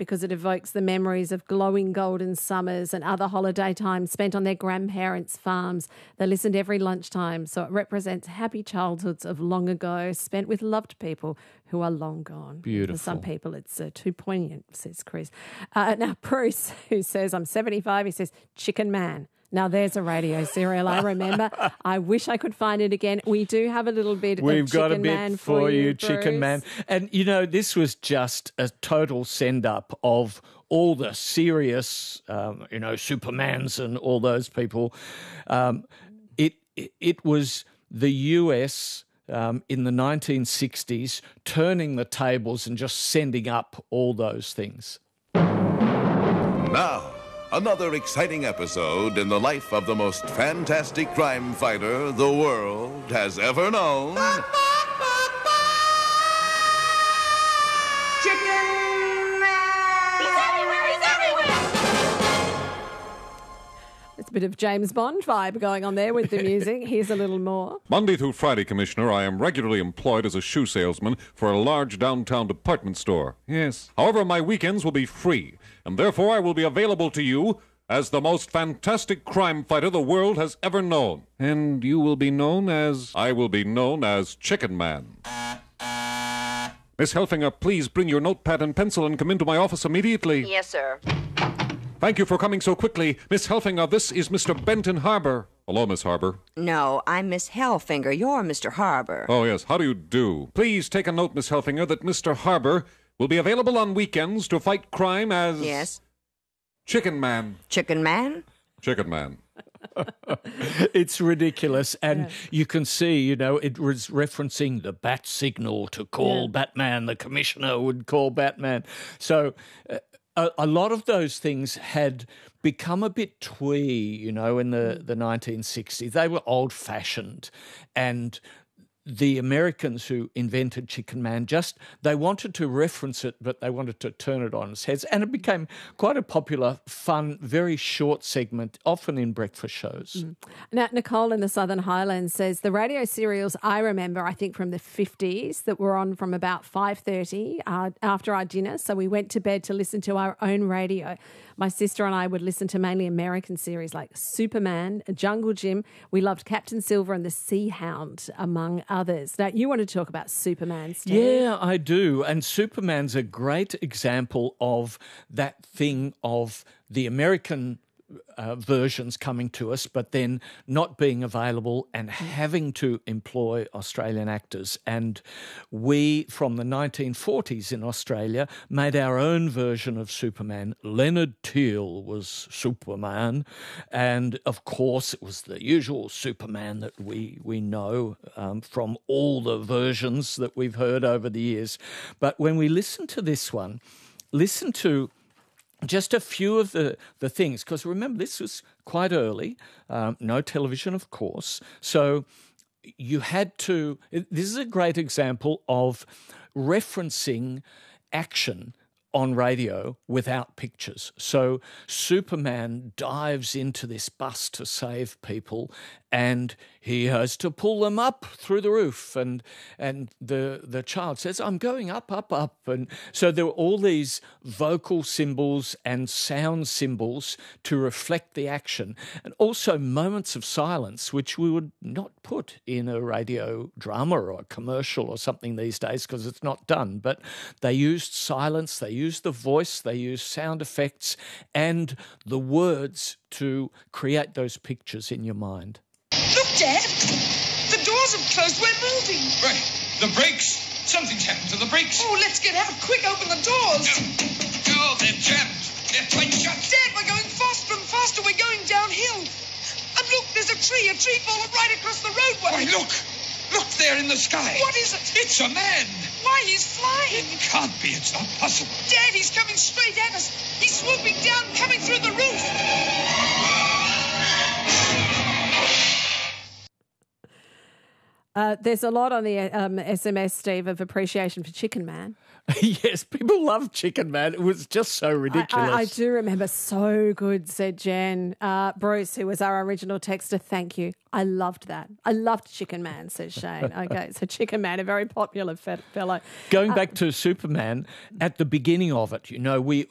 because it evokes the memories of glowing golden summers and other holiday times spent on their grandparents' farms. They listened every lunchtime, so it represents happy childhoods of long ago spent with loved people who are long gone. Beautiful. For some people, it's too poignant, says Chris. Now, Bruce, who says, I'm 75, he says, Chicken Man. Now, there's a radio serial I remember. I wish I could find it again. We do have a little bit of Chicken Man. We've got a bit for you, Chicken Bruce. Man. And, you know, this was just a total send-up of all the serious, Supermans and all those people. It was the US in the 1960s turning the tables and just sending up all those things. Now, another exciting episode in the life of the most fantastic crime fighter the world has ever known. Chicken Man! He's everywhere! He's everywhere! It's a bit of James Bond vibe going on there with the music. Here's a little more. Monday through Friday, Commissioner, I am regularly employed as a shoe salesman for a large downtown department store. Yes. However, my weekends will be free, and therefore I will be available to you as the most fantastic crime fighter the world has ever known. And you will be known as... I will be known as Chicken Man. Miss Helfinger, please bring your notepad and pencil and come into my office immediately. Yes, sir. Thank you for coming so quickly. Miss Helfinger, this is Mr. Benton Harbor. Hello, Miss Harbor. No, I'm Miss Hellfinger. You're Mr. Harbor. Oh, yes. How do you do? Please take a note, Miss Helfinger, that Mr. Harbor will be available on weekends to fight crime as... Yes? Chicken Man. Chicken Man? Chicken Man. It's ridiculous. And you can see, it was referencing the bat signal to call Batman. The commissioner would call Batman. So a lot of those things had become a bit twee, in the 1960s. They were old-fashioned, and the Americans who invented Chicken Man they wanted to reference it, but they wanted to turn it on its head. And it became quite a popular, fun, very short segment, often in breakfast shows. Now, Nicole in the Southern Highlands says the radio serials I remember, I think from the 50s, that were on from about 5:30 after our dinner. So we went to bed to listen to our own radio. My sister and I would listen to mainly American series like Superman, Jungle Jim. We loved Captain Silver and the Sea Hound, among others. Now, you want to talk about Superman, Steve? Yeah, I do. And Superman's a great example of that thing of the American versions coming to us, but then not being available and having to employ Australian actors. And we, from the 1940s in Australia, made our own version of Superman. Leonard Teal was Superman. And, of course, it was the usual Superman that we know from all the versions that we've heard over the years. But when we listen to this one, listen to just a few of the things, because remember, this was quite early, no television, of course, so you had to... This is a great example of referencing action on radio without pictures. So Superman dives into this bus to save people, and he has to pull them up through the roof, and the child says, I'm going up, up, up. And so there were all these vocal symbols and sound symbols to reflect the action, and also moments of silence, which we would not put in a radio drama or a commercial or something these days because it's not done. But they used silence, they used the voice, they used sound effects and the words to create those pictures in your mind. Look, Dad! The doors have closed. We're moving. Right. The brakes. Something's happened to the brakes. Oh, let's get out. Quick, open the doors. Oh, they're jammed. They're tight shut. Dad, we're going faster and faster. We're going downhill. And look, there's a tree fallen right across the roadway. Why, look. Look there in the sky. What is it? It's a man. Why, he's flying. It can't be. It's not possible. Dad, he's coming straight at us. He's swooping down, coming through the roof. There's a lot on the SMS, Steve, of appreciation for Chicken Man. Yes, people love Chicken Man. It was just so ridiculous. I do remember. So good, said Jen. Bruce, who was our original texter, thank you. I loved that. I loved Chicken Man, says Shane. Okay, so Chicken Man, a very popular fellow. Going back to Superman, at the beginning of it, we